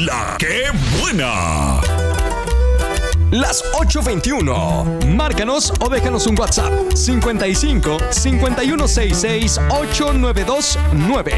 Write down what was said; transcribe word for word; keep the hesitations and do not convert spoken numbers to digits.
¡La qué buena! Las ocho veintiuno. Márcanos o déjanos un WhatsApp. cincuenta y cinco, cincuenta y uno sesenta y seis, ochocientos noventa y dos nueve.